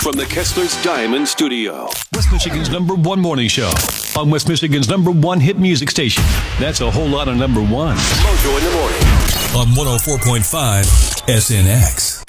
from the Kessler's Diamond Studio. West Michigan's #1 morning show on West Michigan's #1 hit music station. That's a whole lot of number one. Mojo in the morning. On 104.5 SNX.